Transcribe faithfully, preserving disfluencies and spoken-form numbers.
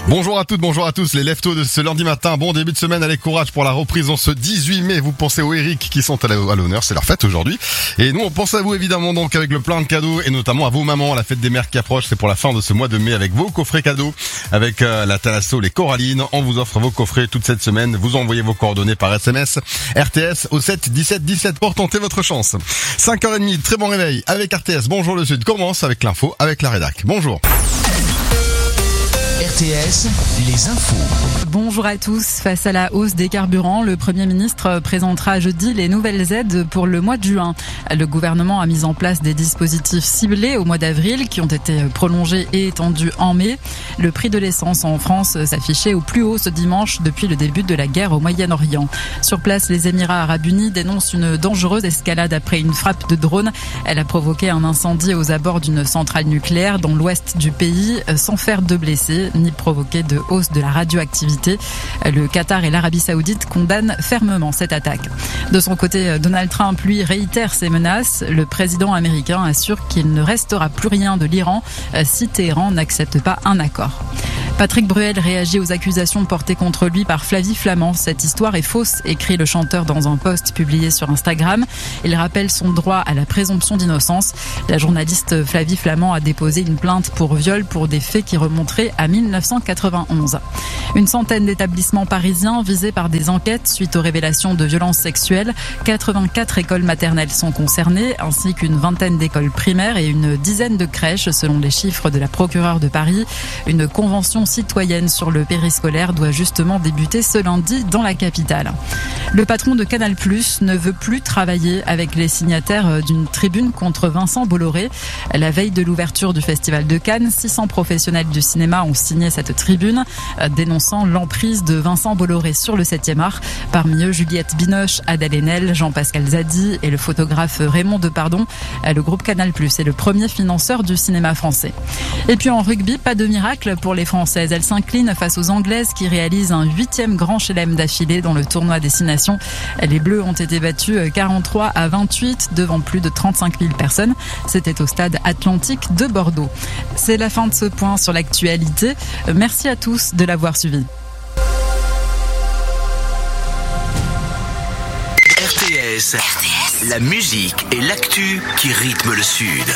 Bonjour à toutes, bonjour à tous, les leftos de ce lundi matin. Bon début de semaine, allez courage pour la reprise en ce dix-huit mai. Vous pensez aux Eric qui sont à l'honneur, c'est leur fête aujourd'hui. Et nous, on pense à vous évidemment donc avec le plein de cadeaux et notamment à vos mamans, la fête des mères qui approche. C'est pour la fin de ce mois de mai avec vos coffrets cadeaux. Avec euh, la Thalasso, les Corallines, on vous offre vos coffrets toute cette semaine. Vous envoyez vos coordonnées par S M S R T S au sept dix-sept dix-sept pour tenter votre chance. cinq heures trente, très bon réveil avec R T S. Bonjour le Sud, commence avec l'info avec la rédac. Bonjour. R T S, les infos. Bonjour à tous. Face à la hausse des carburants, le Premier ministre présentera jeudi les nouvelles aides pour le mois de juin. Le gouvernement a mis en place des dispositifs ciblés au mois d'avril qui ont été prolongés et étendus en mai. Le prix de l'essence en France s'affichait au plus haut ce dimanche depuis le début de la guerre au Moyen-Orient. Sur place, les Émirats arabes unis dénoncent une dangereuse escalade après une frappe de drone. Elle a provoqué un incendie aux abords d'une centrale nucléaire dans l'ouest du pays sans faire de blessés ni provoquer de hausse de la radioactivité. Le Qatar et l'Arabie Saoudite condamnent fermement cette attaque. De son côté, Donald Trump, lui, réitère ses menaces. Le président américain assure qu'il ne restera plus rien de l'Iran si Téhéran n'accepte pas un accord. Patrick Bruel réagit aux accusations portées contre lui par Flavie Flament. Cette histoire est fausse, écrit le chanteur dans un post publié sur Instagram. Il rappelle son droit à la présomption d'innocence. La journaliste Flavie Flament a déposé une plainte pour viol pour des faits qui remonteraient à mille neuf cent quatre-vingt-onze. Une centaine d'établissements parisiens visés par des enquêtes suite aux révélations de violences sexuelles. quatre-vingt-quatre écoles maternelles sont concernées, ainsi qu'une vingtaine d'écoles primaires et une dizaine de crèches, selon les chiffres de la procureure de Paris. Une convention citoyenne sur le périscolaire doit justement débuter ce lundi dans la capitale. Le patron de Canal plus, ne veut plus travailler avec les signataires d'une tribune contre Vincent Bolloré. La veille de l'ouverture du Festival de Cannes, six cents professionnels du cinéma ont signé cette tribune, dénonçant l'emprise de Vincent Bolloré sur le septième art. Parmi eux, Juliette Binoche, Adèle Haenel, Jean-Pascal Zadi et le photographe Raymond Depardon. Le groupe Canal plus est le premier financeur du cinéma français. Et puis en rugby, pas de miracle pour les Français. Elles s'inclinent face aux Anglaises qui réalisent un huitième grand chelem d'affilée dans le tournoi Destination. Les Bleus ont été battus quarante-trois à vingt-huit devant plus de trente-cinq mille personnes. C'était au stade Atlantique de Bordeaux. C'est la fin de ce point sur l'actualité. Merci à tous de l'avoir suivi. R T S, R T S, la musique et l'actu qui rythment le Sud.